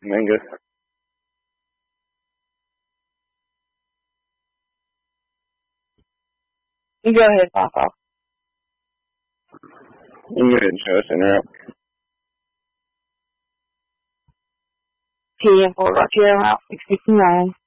Mingus. You go ahead, Papa. You can show us interrupt. TN for Rock Route 659.